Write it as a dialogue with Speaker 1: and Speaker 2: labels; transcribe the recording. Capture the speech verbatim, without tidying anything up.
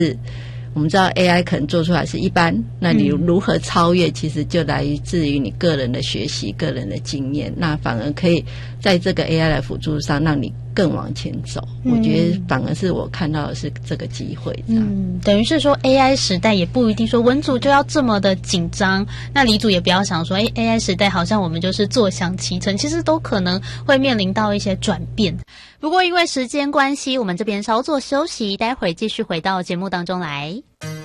Speaker 1: 我们知道 A I 可能做出来是一般，那你如何超越，其实就来自于你个人的学习、个人的经验，那反而可以在这个 A I 的辅助上让你更往前走。嗯、我觉得反而是我看到的是这个机会这样。
Speaker 2: 嗯，等于是说 A I 时代也不一定说文组就要这么的紧张，那理组也不要想说，哎 ，A I 时代好像我们就是坐享其成，其实都可能会面临到一些转变。不过因为时间关系，我们这边稍作休息，待会儿继续回到节目当中来。